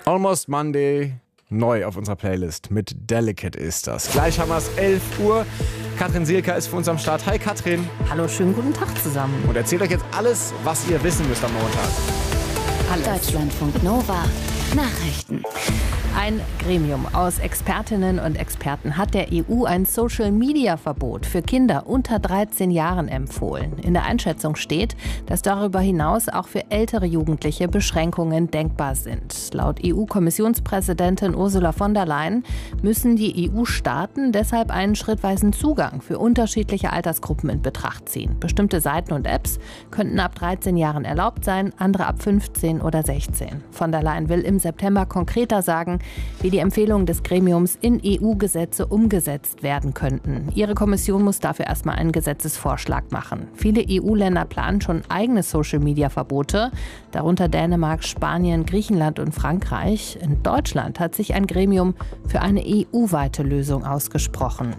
Almost Monday, neu auf unserer Playlist. Mit Delicate ist das. Gleich haben wir es 11 Uhr. Katrin Sielka ist für uns am Start. Hi Katrin. Hallo, schönen guten Tag zusammen. Und erzählt euch jetzt alles, was ihr wissen müsst am Montag. Deutschlandfunk Nova Nachrichten. Ein Gremium aus Expertinnen und Experten hat der EU ein Social-Media-Verbot für Kinder unter 13 Jahren empfohlen. In der Einschätzung steht, dass darüber hinaus auch für ältere Jugendliche Beschränkungen denkbar sind. Laut EU-Kommissionspräsidentin Ursula von der Leyen müssen die EU-Staaten deshalb einen schrittweisen Zugang für unterschiedliche Altersgruppen in Betracht ziehen. Bestimmte Seiten und Apps könnten ab 13 Jahren erlaubt sein, andere ab 15 oder 16. Von der Leyen will im September konkreter sagen, wie die Empfehlungen des Gremiums in EU-Gesetze umgesetzt werden könnten. Ihre Kommission muss dafür erstmal einen Gesetzesvorschlag machen. Viele EU-Länder planen schon eigene Social-Media-Verbote, darunter Dänemark, Spanien, Griechenland und Frankreich. In Deutschland hat sich ein Gremium für eine EU-weite Lösung ausgesprochen.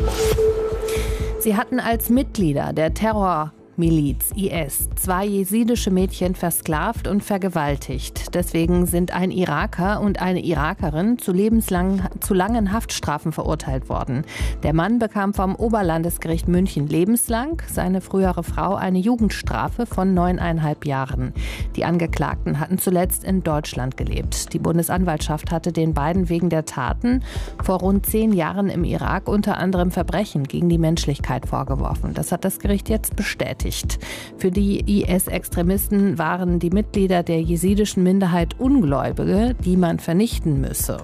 Sie hatten als Mitglieder der Terrormiliz IS 2 jesidische Mädchen versklavt und vergewaltigt. Deswegen sind ein Iraker und eine Irakerin zu langen Haftstrafen verurteilt worden. Der Mann bekam vom Oberlandesgericht München lebenslang, seine frühere Frau eine Jugendstrafe von 9,5 Jahren. Die Angeklagten hatten zuletzt in Deutschland gelebt. Die Bundesanwaltschaft hatte den beiden wegen der Taten vor rund 10 Jahren im Irak unter anderem Verbrechen gegen die Menschlichkeit vorgeworfen. Das hat das Gericht jetzt bestätigt. Für die IS-Extremisten waren die Mitglieder der jesidischen Minderheit Ungläubige, die man vernichten müsse.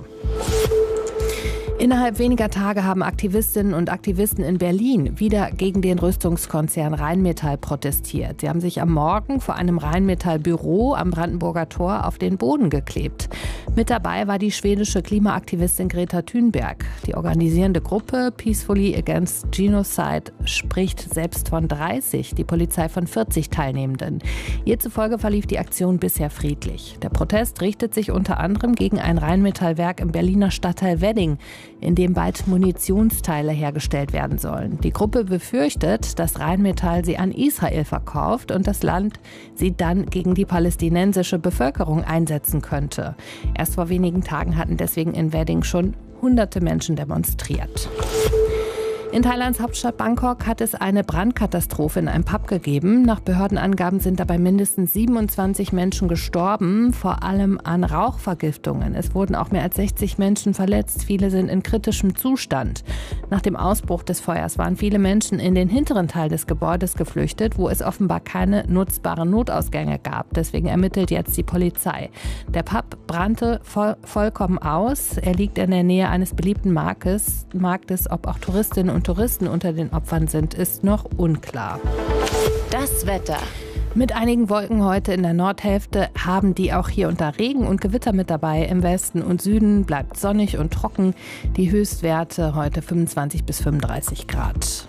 Innerhalb weniger Tage haben Aktivistinnen und Aktivisten in Berlin wieder gegen den Rüstungskonzern Rheinmetall protestiert. Sie haben sich am Morgen vor einem Rheinmetall-Büro am Brandenburger Tor auf den Boden geklebt. Mit dabei war die schwedische Klimaaktivistin Greta Thunberg. Die organisierende Gruppe Peacefully Against Genocide spricht selbst von 30, die Polizei von 40 Teilnehmenden. Ihr zufolge verlief die Aktion bisher friedlich. Der Protest richtet sich unter anderem gegen ein Rheinmetallwerk im Berliner Stadtteil Wedding, in dem bald Munitionsteile hergestellt werden sollen. Die Gruppe befürchtet, dass Rheinmetall sie an Israel verkauft und das Land sie dann gegen die palästinensische Bevölkerung einsetzen könnte. Erst vor wenigen Tagen hatten deswegen in Wedding schon hunderte Menschen demonstriert. In Thailands Hauptstadt Bangkok hat es eine Brandkatastrophe in einem Pub gegeben. Nach Behördenangaben sind dabei mindestens 27 Menschen gestorben, vor allem an Rauchvergiftungen. Es wurden auch mehr als 60 Menschen verletzt. Viele sind in kritischem Zustand. Nach dem Ausbruch des Feuers waren viele Menschen in den hinteren Teil des Gebäudes geflüchtet, wo es offenbar keine nutzbaren Notausgänge gab. Deswegen ermittelt jetzt die Polizei. Der Pub brannte vollkommen aus. Er liegt in der Nähe eines beliebten Marktes. Ob auch Touristinnen und Touristen unter den Opfern sind, ist noch unklar. Das Wetter. Mit einigen Wolken heute in der Nordhälfte haben die auch hier und da Regen und Gewitter mit dabei. Im Westen und Süden bleibt sonnig und trocken. Die Höchstwerte heute 25 bis 35 Grad.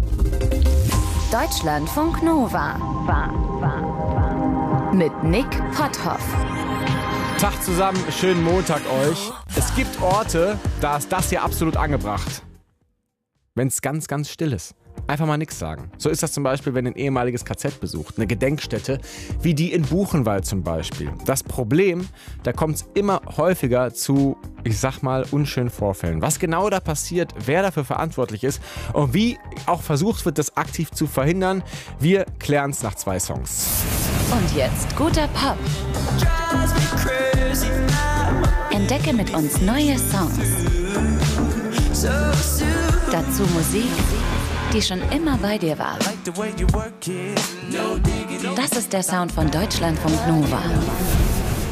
Deutschlandfunk Nova. Mit Nick Potthoff. Tag zusammen, schönen Montag euch. Es gibt Orte, da ist das hier absolut angebracht. Wenn es ganz, ganz still ist. Einfach mal nichts sagen. So ist das zum Beispiel, wenn ihr ein ehemaliges KZ besucht. Eine Gedenkstätte, wie die in Buchenwald zum Beispiel. Das Problem, da kommt es immer häufiger zu, ich sag mal, unschönen Vorfällen. Was genau da passiert, wer dafür verantwortlich ist und wie auch versucht wird, das aktiv zu verhindern, wir klären es nach 2 Songs. Und jetzt guter Pop. Entdecke mit uns neue Songs. Dazu Musik, die schon immer bei dir war. Das ist der Sound von Deutschlandfunk Nova.